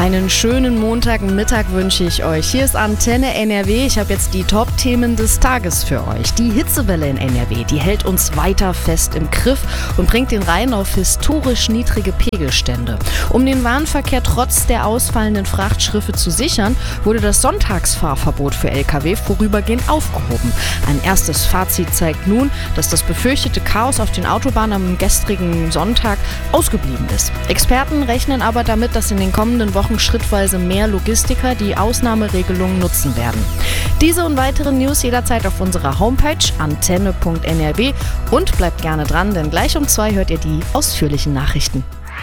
Einen schönen Montagmittag wünsche ich euch. Hier ist Antenne NRW. Ich habe jetzt die Top-Themen des Tages für euch. Die Hitzewelle in NRW, die hält uns weiter fest im Griff und bringt den Rhein auf historisch niedrige Pegelstände. Um den Warenverkehr trotz der ausfallenden Frachtschiffe zu sichern, wurde das Sonntagsfahrverbot für Lkw vorübergehend aufgehoben. Ein erstes Fazit zeigt nun, dass das befürchtete Chaos auf den Autobahnen am gestrigen Sonntag ausgeblieben ist. Experten rechnen aber damit, dass in den kommenden Wochen schrittweise mehr Logistiker die Ausnahmeregelungen nutzen werden. Diese und weitere News jederzeit auf unserer Homepage antenne.nrw und bleibt gerne dran, denn gleich um 2 hört ihr die ausführlichen Nachrichten.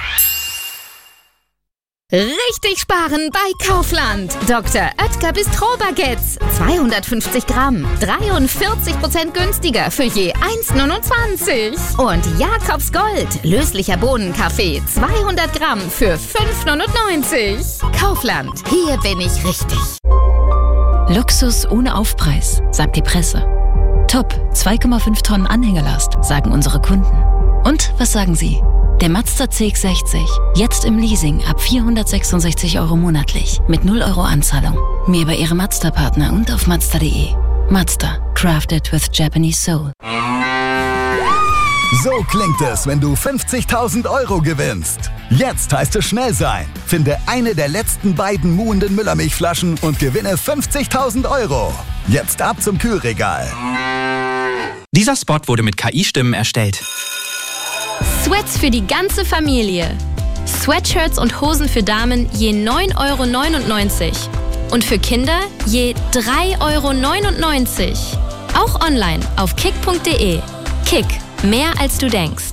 Richtig sparen bei Kaufland. Dr. Oetker Bistro-Baguettes. 250 Gramm. 43% günstiger für je 1,29. Und Jakobs Gold. Löslicher Bohnenkaffee. 200 Gramm für 5,99. Kaufland. Hier bin ich richtig. Luxus ohne Aufpreis, sagt die Presse. Top, 2,5 Tonnen Anhängerlast, sagen unsere Kunden. Und was sagen Sie? Der Mazda CX-60, jetzt im Leasing ab 466 € monatlich, mit 0 € Anzahlung. Mehr bei Ihrem Mazda-Partner und auf Mazda.de. Mazda, crafted with Japanese soul. So klingt es, wenn du 50.000 € gewinnst. Jetzt heißt es schnell sein. Finde eine der letzten beiden muhenden Müllermilchflaschen und gewinne 50.000 €. Jetzt ab zum Kühlregal. Dieser Spot wurde mit KI-Stimmen erstellt. Sweats für die ganze Familie. Sweatshirts und Hosen für Damen je 9,99 € und für Kinder je 3,99 €. Auch online auf kick.de. Kick, mehr als du denkst.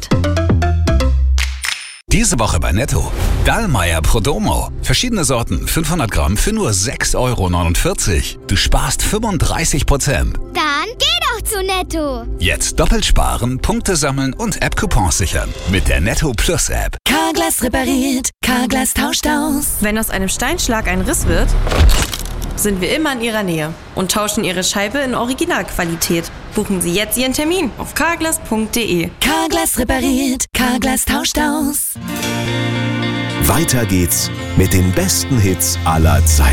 Diese Woche bei Netto. Dallmayr Prodomo. Verschiedene Sorten, 500 Gramm für nur 6,49 €. Du sparst 35%. Dann geh doch zu Netto. Jetzt doppelt sparen, Punkte sammeln und App-Coupons sichern. Mit der Netto Plus App. Carglass repariert, Carglass tauscht aus. Wenn aus einem Steinschlag ein Riss wird, sind wir immer in Ihrer Nähe und tauschen Ihre Scheibe in Originalqualität. Buchen Sie jetzt Ihren Termin auf carglass.de. Carglass repariert, Carglass tauscht aus. Weiter geht's mit den besten Hits aller Zeiten.